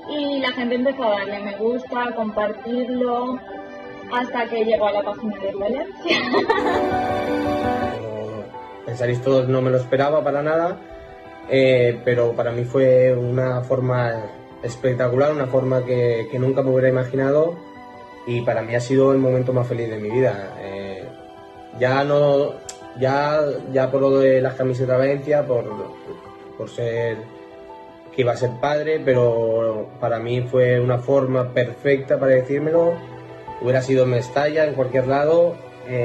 y la gente empezó a darle me gusta, a compartirlo, hasta que llegó a la página del Valencia. Pensaréis todos, no me lo esperaba para nada, pero para mí fue una forma espectacular, una forma que nunca me hubiera imaginado, y para mí ha sido el momento más feliz de mi vida. Ya por lo de las camisetas Valencia, por ser que iba a ser padre, pero para mí fue una forma perfecta para decírmelo. Hubiera sido en Mestalla, en cualquier lado,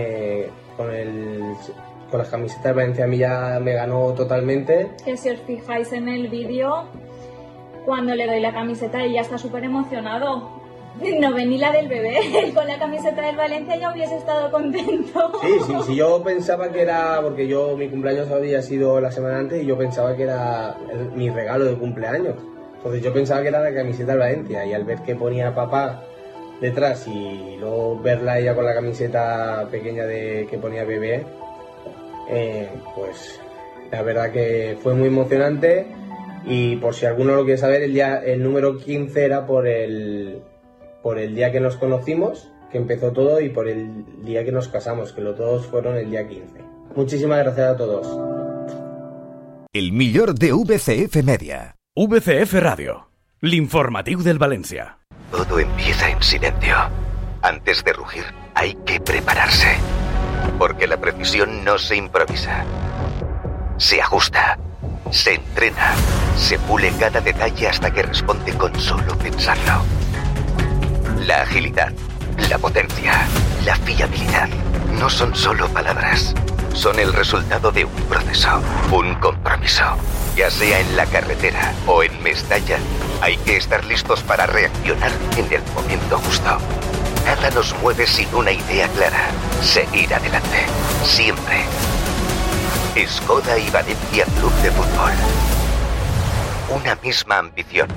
con las camisetas Valencia a mí ya me ganó totalmente. Que si os fijáis en el vídeo, cuando le doy la camiseta ella está súper emocionado. No ve ni la del bebé, con la camiseta del Valencia ya hubiese estado contento. Sí, yo pensaba que era, porque mi cumpleaños había sido la semana antes y yo pensaba que era mi regalo de cumpleaños. Entonces yo pensaba que era la camiseta del Valencia, y al ver que ponía papá detrás y luego verla ella con la camiseta pequeña que ponía bebé, pues la verdad que fue muy emocionante. Y por si alguno lo quiere saber, el número 15 era por el día que nos conocimos, que empezó todo, y por el día que nos casamos, que los dos fueron el día 15. Muchísimas gracias a todos. El millor de VCF Media. VCF Radio, l'informatiu del Valencia. Todo empieza en silencio. Antes de rugir, hay que prepararse. Porque la precisión no se improvisa. Se ajusta, se entrena, se pule cada detalle hasta que responde con solo pensarlo. La agilidad, la potencia, la fiabilidad no son solo palabras. Son el resultado de un proceso, un compromiso. Ya sea en la carretera o en Mestalla, hay que estar listos para reaccionar en el momento justo. Nada nos mueve sin una idea clara. Seguir adelante, siempre. Skoda y Valencia Club de Fútbol. Una misma ambición.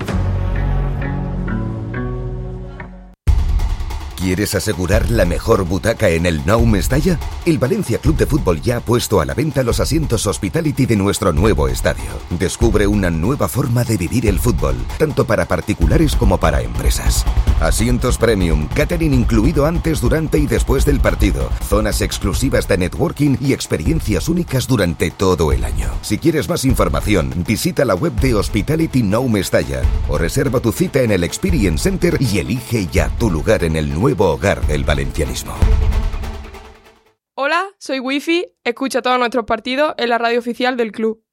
¿Quieres asegurar la mejor butaca en el Nou Mestalla? El Valencia Club de Fútbol ya ha puesto a la venta los asientos Hospitality de nuestro nuevo estadio. Descubre una nueva forma de vivir el fútbol, tanto para particulares como para empresas. Asientos premium, catering incluido antes, durante y después del partido, zonas exclusivas de networking y experiencias únicas durante todo el año. Si quieres más información, visita la web de Hospitality Nou Mestalla o reserva tu cita en el Experience Center y elige ya tu lugar en el nuevo hogar del valencianismo. Hola, soy Wifi, escucha todos nuestros partidos en la radio oficial del club.